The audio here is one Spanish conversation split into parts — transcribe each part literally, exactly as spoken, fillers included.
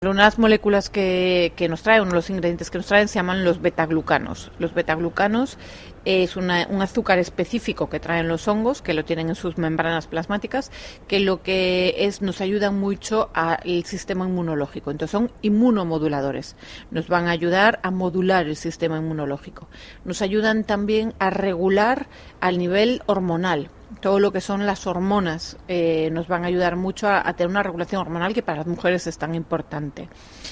Unas moléculas que, que nos traen, uno de los ingredientes que nos traen se llaman los betaglucanos. Los betaglucanos es una, un azúcar específico que traen los hongos, que lo tienen en sus membranas plasmáticas, que lo que es nos ayudan mucho al sistema inmunológico. Entonces son inmunomoduladores. Nos van a ayudar a modular el sistema inmunológico. Nos ayudan también a regular al nivel hormonal. Todo lo que son las hormonas eh, nos van a ayudar mucho a, a tener una regulación hormonal que para las mujeres es tan importante.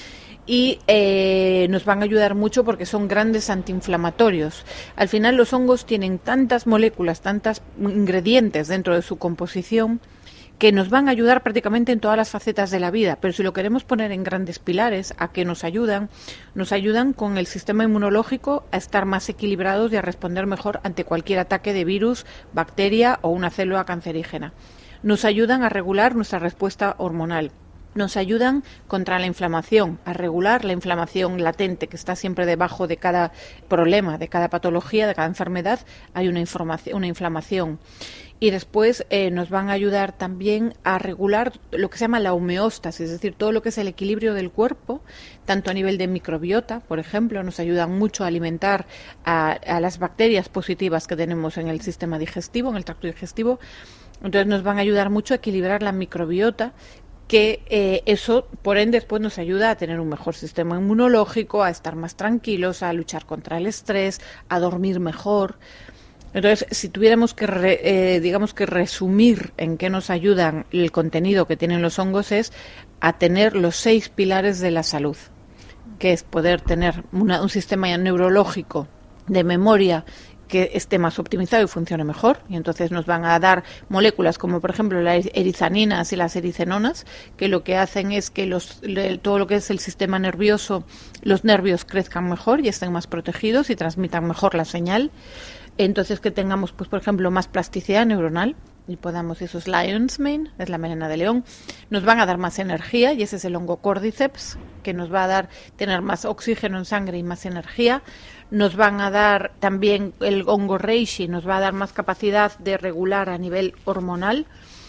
Y eh, nos van a ayudar mucho porque son grandes antiinflamatorios. Al final los hongos tienen tantas moléculas, tantos ingredientes dentro de su composición que nos van a ayudar prácticamente en todas las facetas de la vida, pero si lo queremos poner en grandes pilares, ¿a qué nos ayudan? Nos ayudan con el sistema inmunológico a estar más equilibrados y a responder mejor ante cualquier ataque de virus, bacteria o una célula cancerígena. Nos ayudan a regular nuestra respuesta hormonal. Nos ayudan contra la inflamación, a regular la inflamación latente que está siempre debajo de cada problema, de cada patología, de cada enfermedad, hay una, una inflamación. Y después eh, nos van a ayudar también a regular lo que se llama la homeostasis, es decir, todo lo que es el equilibrio del cuerpo, tanto a nivel de microbiota, por ejemplo, nos ayudan mucho a alimentar a, a las bacterias positivas que tenemos en el sistema digestivo, en el tracto digestivo. Entonces nos van a ayudar mucho a equilibrar la microbiota, que eh, eso, por ende, después nos ayuda a tener un mejor sistema inmunológico, a estar más tranquilos, a luchar contra el estrés, a dormir mejor. Entonces, si tuviéramos que, re, eh, digamos que resumir en qué nos ayudan el contenido que tienen los hongos es a tener los seis pilares de la salud, que es poder tener una, un sistema neurológico de memoria que esté más optimizado y funcione mejor, y entonces nos van a dar moléculas como por ejemplo las erizaninas y las ericenonas, que lo que hacen es que los, todo lo que es el sistema nervioso, los nervios crezcan mejor y estén más protegidos y transmitan mejor la señal. Entonces que tengamos, pues por ejemplo, más plasticidad neuronal y podamos, eso es Lion's Mane, es la melena de león, nos van a dar más energía y ese es el hongo Cordyceps, que nos va a dar tener más oxígeno en sangre y más energía. Nos van a dar también el hongo reishi, nos va a dar más capacidad de regular a nivel hormonal,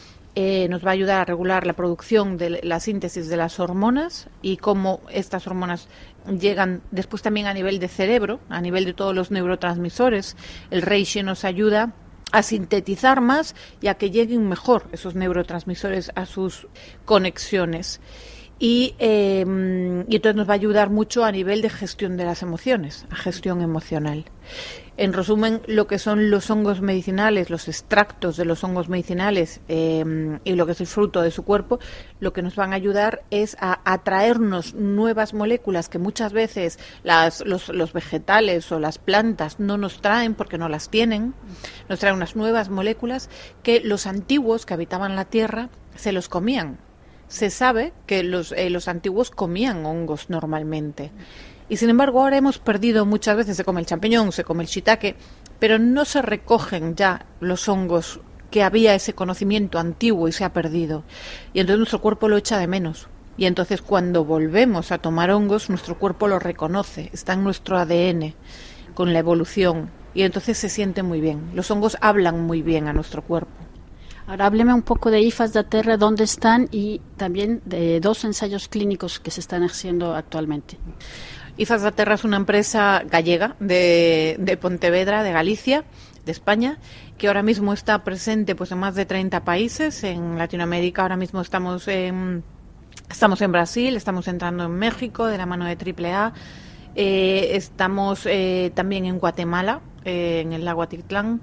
eh, nos va a ayudar a regular la producción de la síntesis de las hormonas y cómo estas hormonas llegan después también a nivel de cerebro, a nivel de todos los neurotransmisores. El reishi nos ayuda a sintetizar más y a que lleguen mejor esos neurotransmisores a sus conexiones. Y, eh, y entonces nos va a ayudar mucho a nivel de gestión de las emociones, a gestión emocional. En resumen, lo que son los hongos medicinales, los extractos de los hongos medicinales eh, y lo que es el fruto de su cuerpo, lo que nos van a ayudar es a atraernos nuevas moléculas que muchas veces las, los, los vegetales o las plantas no nos traen porque no las tienen. Nos traen unas nuevas moléculas que los antiguos que habitaban la tierra se los comían. Se sabe que los, eh, los antiguos comían hongos normalmente. Y sin embargo ahora hemos perdido muchas veces, se come el champiñón, se come el shiitake, pero no se recogen ya los hongos que había ese conocimiento antiguo y se ha perdido. Y entonces nuestro cuerpo lo echa de menos. Y entonces cuando volvemos a tomar hongos, nuestro cuerpo lo reconoce, está en nuestro A D N con la evolución. Y entonces se siente muy bien. Los hongos hablan muy bien a nuestro cuerpo. Ahora hábleme un poco de IFAS da Terra, dónde están y también de dos ensayos clínicos que se están haciendo actualmente. IFAS da Terra es una empresa gallega de, de Pontevedra, de Galicia, de España, que ahora mismo está presente pues en más de treinta países. En Latinoamérica ahora mismo estamos en, estamos en Brasil, estamos entrando en México de la mano de Triple A, eh, estamos eh, también en Guatemala, eh, en el lago Atitlán.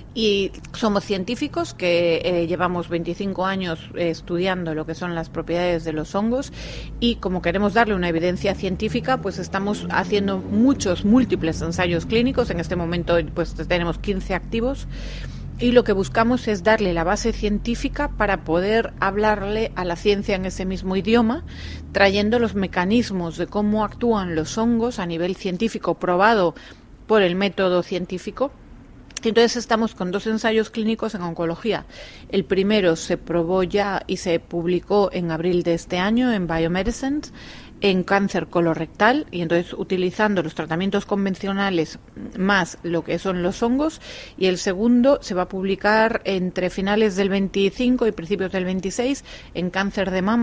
Y somos científicos que eh, llevamos veinticinco años eh, estudiando lo que son las propiedades de los hongos y como queremos darle una evidencia científica, pues estamos haciendo muchos, múltiples ensayos clínicos. En este momento pues tenemos quince activos y lo que buscamos es darle la base científica para poder hablarle a la ciencia en ese mismo idioma, trayendo los mecanismos de cómo actúan los hongos a nivel científico probado por el método científico. Entonces estamos con dos ensayos clínicos en oncología. El primero se probó ya y se publicó en abril de este año en Biomedicine en cáncer colorectal y entonces utilizando los tratamientos convencionales más lo que son los hongos, y el segundo se va a publicar entre finales del veinticinco y principios del veintiséis en cáncer de mama,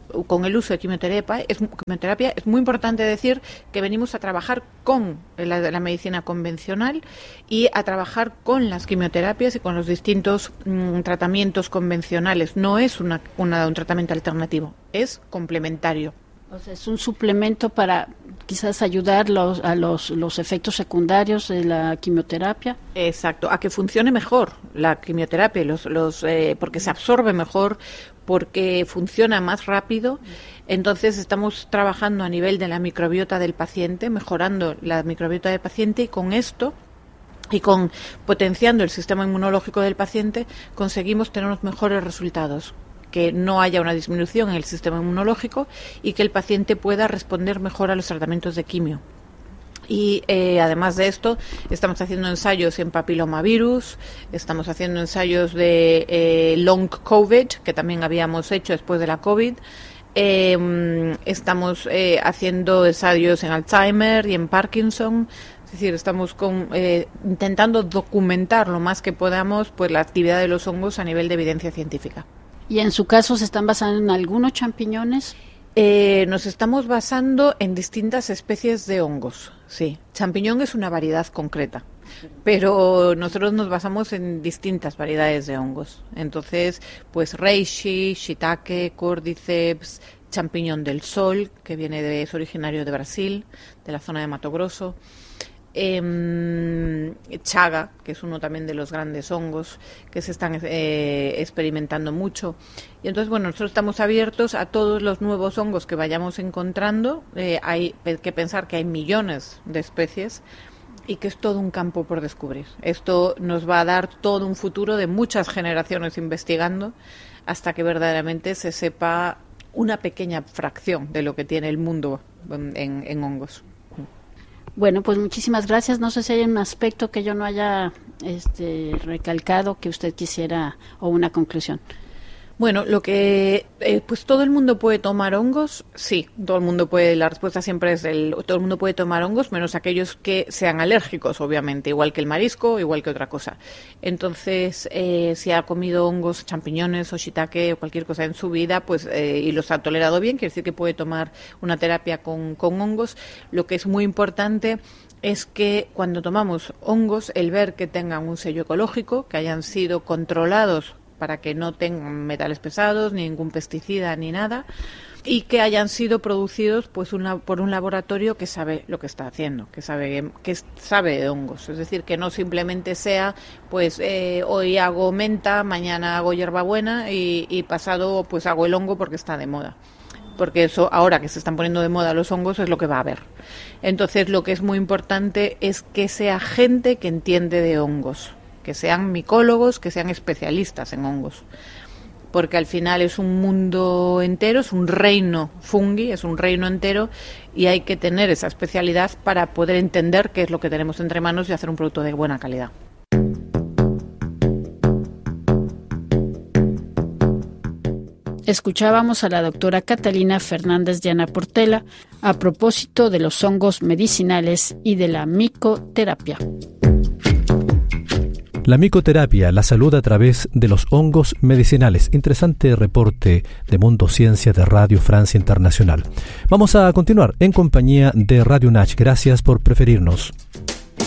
con el uso de quimioterapia es, quimioterapia, es muy importante decir que venimos a trabajar con la, la medicina convencional y a trabajar con las quimioterapias y con los distintos mmm, tratamientos convencionales. No es una, una, un tratamiento alternativo, es complementario. O sea, es un suplemento para quizás ayudar los, a los, los efectos secundarios de la quimioterapia. Exacto, a que funcione mejor la quimioterapia, los, los, eh, porque se absorbe mejor, porque funciona más rápido. Entonces estamos trabajando a nivel de la microbiota del paciente, mejorando la microbiota del paciente, y con esto y con potenciando el sistema inmunológico del paciente conseguimos tener unos mejores resultados, que no haya una disminución en el sistema inmunológico y que el paciente pueda responder mejor a los tratamientos de quimio. Y eh, además de esto, estamos haciendo ensayos en papilomavirus, estamos haciendo ensayos de eh, long COVID, que también habíamos hecho después de la COVID. Eh, estamos eh, haciendo ensayos en Alzheimer y en Parkinson. Es decir, estamos con, eh, intentando documentar lo más que podamos pues la actividad de los hongos a nivel de evidencia científica. ¿Y en su caso se están basando en algunos champiñones? Eh, nos estamos basando en distintas especies de hongos, sí. Champiñón es una variedad concreta, pero nosotros nos basamos en distintas variedades de hongos. Entonces, pues reishi, shiitake, cordyceps, champiñón del sol, que viene de, es originario de Brasil, de la zona de Mato Grosso. Eh, chaga, que es uno también de los grandes hongos que se están eh, experimentando mucho. Y entonces, bueno, nosotros estamos abiertos a todos los nuevos hongos que vayamos encontrando. Eh, hay que pensar que hay millones de especies y que es todo un campo por descubrir. Esto nos va a dar todo un futuro de muchas generaciones investigando hasta que verdaderamente se sepa una pequeña fracción de lo que tiene el mundo en, en hongos. Bueno, pues muchísimas gracias. No sé si hay un aspecto que yo no haya este, recalcado que usted quisiera, o una conclusión. Bueno, lo que eh, pues todo el mundo puede tomar hongos, sí, todo el mundo puede, la respuesta siempre es el, todo el mundo puede tomar hongos, menos aquellos que sean alérgicos, obviamente, igual que el marisco, igual que otra cosa. Entonces, eh, si ha comido hongos, champiñones o shiitake o cualquier cosa en su vida, pues eh, y los ha tolerado bien, quiere decir que puede tomar una terapia con, con hongos. Lo que es muy importante es que cuando tomamos hongos, el ver que tengan un sello ecológico, que hayan sido controlados para que no tengan metales pesados, ni ningún pesticida, ni nada, y que hayan sido producidos pues una, por un laboratorio que sabe lo que está haciendo, que sabe que sabe de hongos. Es decir, que no simplemente sea, pues eh, hoy hago menta, mañana hago hierbabuena y, y pasado pues hago el hongo porque está de moda. Porque eso, ahora que se están poniendo de moda los hongos, es lo que va a haber. Entonces, lo que es muy importante es que sea gente que entiende de hongos, que sean micólogos, que sean especialistas en hongos, porque al final es un mundo entero, es un reino fungi, es un reino entero, y hay que tener esa especialidad para poder entender qué es lo que tenemos entre manos y hacer un producto de buena calidad. Escuchábamos a la doctora Catalina Fernández Llana Portela a propósito de los hongos medicinales y de la micoterapia. La micoterapia, la salud a través de los hongos medicinales. Interesante reporte de Mundo Ciencia de Radio Francia Internacional. Vamos a continuar en compañía de Radio Nach. Gracias por preferirnos.